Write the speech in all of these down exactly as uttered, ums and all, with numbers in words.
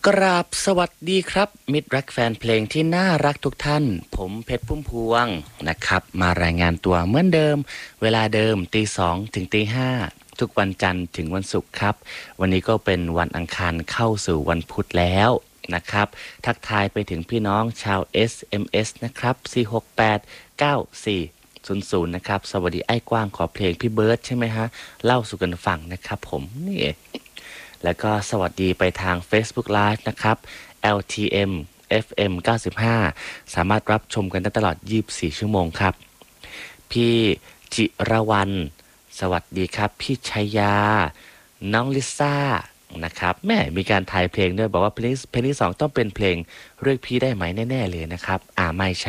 กราบสวัสดีครับมิตรรักแฟนเพลงที่น่ารักทุกท่านผมเพชรพุ่มพวงนะครับมารายงานตัวเหมือนเดิมเวลาเดิมตีสองถึงตีห้าทุกวันจันทร์ถึงวันศุกร์ครับวันนี้ก็เป็นวันอังคารเข้าสู่วันพุธแล้วนะครับทักทายไปถึงพี่น้องชาว เอส เอ็ม เอส นะครับสี่ หก แปด เก้า สี่ ศูนย์ ศูนย์นะครับสวัสดีไอ้กว้างขอเพลงพี่เบิร์ดใช่ไหมฮะเล่าสู่กันฟังนะครับผมนี่แล้วก็สวัสดีไปทาง Facebook Live นะครับ แอล ที เอ็ม เอฟ เอ็ม เก้าสิบห้า สามารถรับชมกันได้ตลอดยี่สิบสี่ชั่วโมงครับพี่จิรวรรณสวัสดีครับพี่ชัยยาน้องลิซ่านะครับแม่มีการทายเพลงด้วยบอกว่าเพลงเพลงที่สองต้องเป็นเพลงเรียกพี่ได้ไหมแน่ๆเลยนะครับอ่าไม่ใช่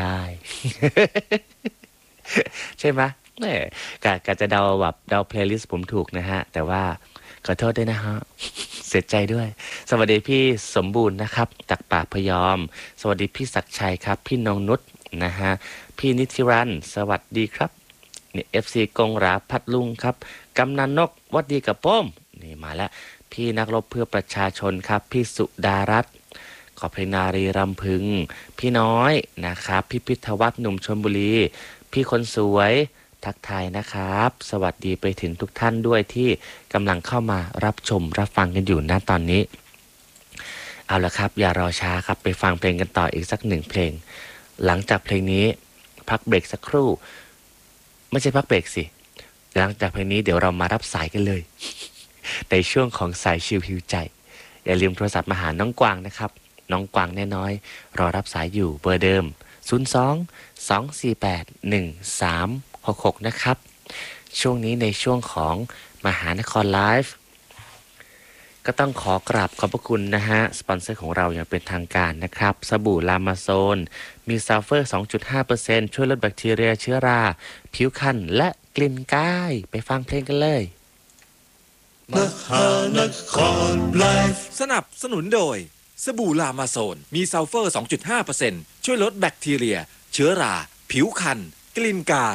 ใช่ไหมแม่กะกะจะเดาแบบเดาเพลย์ลิสต์ผมถูกนะฮะแต่ว่าขอโทษด้วยนะฮะ เสียใจด้วยสวัสดีพี่สมบูรณ์นะครับจากป่าพยอมสวัสดีพี่ศักดิ์ชัยครับพี่นงนุชนะฮะพี่นิติรันสวัสดีครับนี่ เอฟ ซี กงราพัดลุงครับกำนันนกวัดดีกับป้มนี่มาแล้วพี่นักรบเพื่อประชาชนครับพี่สุดารัตน์ขอเพลงนารีรำพึงพี่น้อยนะครับพี่พิทวัฒน์หนุ่มชลบุรีพี่คนสวยทักทายนะครับสวัสดีไปถึงทุกท่านด้วยที่กำลังเข้ามารับชมรับฟังกันอยู่ณตอนนี้เอาละครับอย่ารอช้าครับไปฟังเพลงกันต่ออีกสักหนึ่งเพลงหลังจากเพลงนี้พักเบรกสักครู่ไม่ใช่พักเบรกสิหลังจากเพลงนี้เดี๋ยวเรามารับสายกันเลย ในช่วงของสายชิลฮิวใจอย่าลืมโทรศัพท์มาหาน้องกวางนะครับน้องกวางแน่น้อยรอรับสายอยู่เบอร์เดิมศูนย์ สอง สอง สี่ แปด หนึ่ง สาม หก หกนะครับช่วงนี้ในช่วงของมหานครไลฟ์ก็ต้องขอกราบขอบพระคุณนะฮะสปอนเซอร์ของเราอย่างเป็นทางการนะครับสบู่ลามาโซนมีซัลเฟอร์ สองจุดห้าเปอร์เซ็นต์ ช่วยลดแบคทีเรียเชื้อราผิวคันและกลิ่นกายไปฟังเพลงกันเลยมหานครไลฟ์สนับสนุนโดยสบู่ลามาโซนมีซัลเฟอร์ สองจุดห้าเปอร์เซ็นต์ ช่วยลดแบคทีเรียเชื้อราผิวคันกลิ่นกาย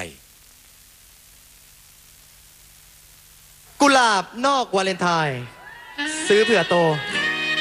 กุหลาบนอกวาเลนไทน์ซื้อเผื่อโต